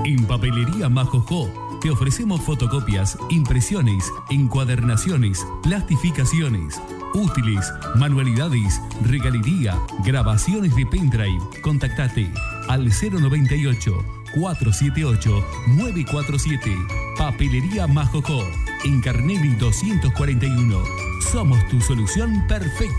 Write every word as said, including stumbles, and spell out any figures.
En Papelería Majojó te ofrecemos fotocopias, impresiones, encuadernaciones, plastificaciones, útiles, manualidades, regalería, grabaciones de pendrive. Contactate al cero noventa y ocho, cuatrocientos setenta y ocho, novecientos cuarenta y siete. Papelería Majojó, en Carnelli doscientos cuarenta y uno. Somos tu solución perfecta.